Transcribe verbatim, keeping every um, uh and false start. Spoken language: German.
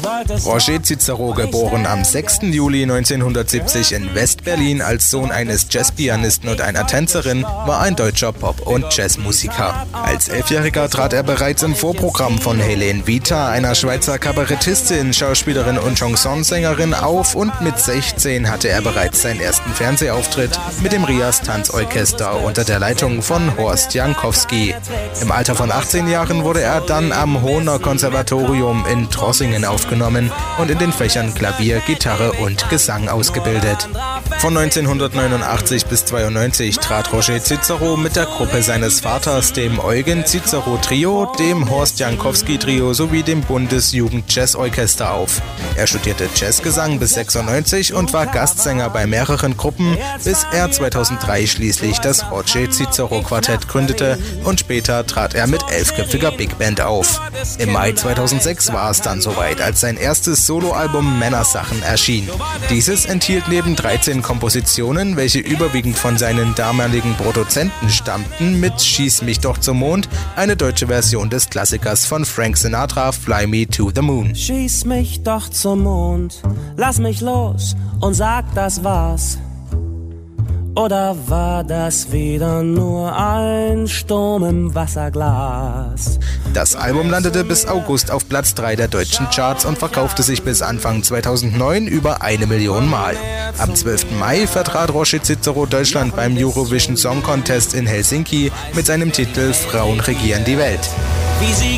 Roger Cicero, geboren am sechsten Juli neunzehnhundertsiebzig in West-Berlin als Sohn eines Jazzpianisten und einer Tänzerin, war ein deutscher Pop- und Jazzmusiker. Als Elfjähriger trat er bereits im Vorprogramm von Helene Vita, einer Schweizer Kabarettistin, Schauspielerin und Chansonsängerin, auf, und mit sechzehn hatte er bereits seinen ersten Fernsehauftritt mit dem Rias Tanzorchester unter der Leitung von Horst Jankowski. Im Alter von achtzehn Jahren wurde er dann am Hohner Konservatorium in Trossingen aufgenommen und in den Fächern Klavier, Gitarre und Gesang ausgebildet. Von neunzehnhundertneunundachtzig bis zweiundneunzig trat Roger Cicero mit der Gruppe seines Vaters, dem Eugen Cicero Trio, dem Horst Jankowski Trio sowie dem Bundesjugend-Jazz-Orchester auf. Er studierte Jazzgesang bis sechsundneunzig und war Gastsänger bei mehreren Gruppen, bis er zweitausenddrei schließlich das Roger Cicero Quartett gründete, und später trat er mit elfköpfiger Big Band auf. Im Mai zweitausendsechs war es dann soweit, als sein erstes Soloalbum Männersachen erschien. Dieses enthielt neben dreizehn Kompositionen, welche überwiegend von seinen damaligen Produzenten stammten, mit Schieß mich doch zum Mond, eine deutsche Version des Klassikers von Frank Sinatra, Fly Me to the Moon. Schieß mich doch zum Mond, lass mich los und sag, das war's. Oder war das wieder nur ein Sturm im Wasserglas? Das Album landete bis August auf Platz drei der deutschen Charts und verkaufte sich bis Anfang zweitausendneun über eine Million Mal. Am zwölften Mai vertrat Roger Cicero Deutschland beim Eurovision Song Contest in Helsinki mit seinem Titel Frauen regieren die Welt.